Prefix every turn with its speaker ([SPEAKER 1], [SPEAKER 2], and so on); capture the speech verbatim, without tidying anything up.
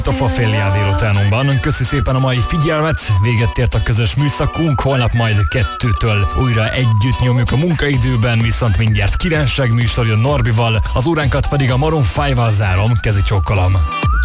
[SPEAKER 1] A Faféliá délutánunkban. Köszi szépen a mai figyelmet, véget ért a közös műszakunk, holnap majd kettőtől újra együtt nyomjuk a munkaidőben, viszont mindjárt királyság műsor jön Norbival, az óránkat pedig a Maroon ötvel zárom, kezi csókolom.